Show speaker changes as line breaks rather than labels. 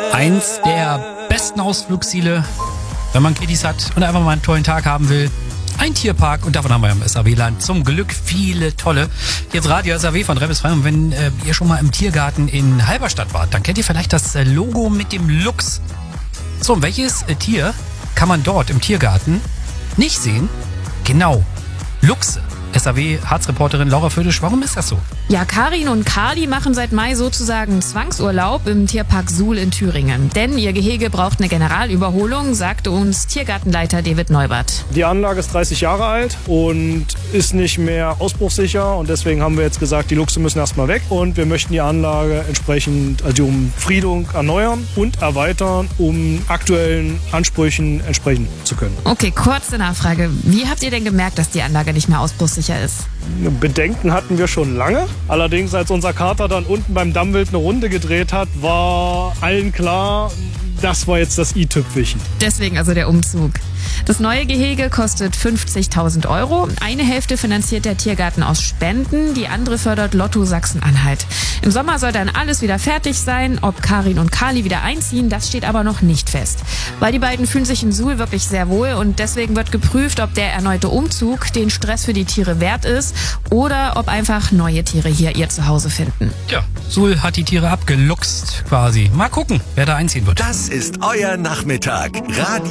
Eins der besten Ausflugsziele, wenn man Kiddies hat und einfach mal einen tollen Tag haben will. Ein Tierpark, und davon haben wir im SAW-Land zum Glück viele tolle. Jetzt Radio SAW von Rebels frei. Und wenn ihr schon mal im Tiergarten in Halberstadt wart, dann kennt ihr vielleicht das Logo mit dem Luchs. So, und welches Tier kann man dort im Tiergarten nicht sehen? Genau, Luchse. SAW-Harzreporterin Laura Födisch, warum ist das so?
Ja, Karin und Kali machen seit Mai sozusagen Zwangsurlaub im Tierpark Suhl in Thüringen. Denn ihr Gehege braucht eine Generalüberholung, sagte uns Tiergartenleiter David Neubert.
Die Anlage ist 30 Jahre alt und ist nicht mehr ausbruchssicher. Und deswegen haben wir jetzt gesagt, die Luchse müssen erstmal weg. Und wir möchten die Anlage entsprechend, also die Umfriedung erneuern und erweitern, um aktuellen Ansprüchen entsprechen zu können.
Okay, kurze Nachfrage. Wie habt ihr denn gemerkt, dass die Anlage nicht mehr ausbruchssicher ist?
Bedenken hatten wir schon lange. Allerdings, als unser Kater dann unten beim Dammwild eine Runde gedreht hat, war allen klar, das war jetzt das i-Tüpfelchen.
Deswegen also der Umzug. Das neue Gehege kostet 50.000 €. Eine Hälfte finanziert der Tiergarten aus Spenden, die andere fördert Lotto Sachsen-Anhalt. Im Sommer soll dann alles wieder fertig sein. Ob Karin und Kali wieder einziehen, das steht aber noch nicht fest. Weil die beiden fühlen sich in Suhl wirklich sehr wohl und deswegen wird geprüft, ob der erneute Umzug den Stress für die Tiere wert ist oder ob einfach neue Tiere hier ihr Zuhause finden.
Ja, Suhl hat die Tiere abgeluchst quasi. Mal gucken, wer da einziehen wird.
Das ist euer Nachmittag. Radio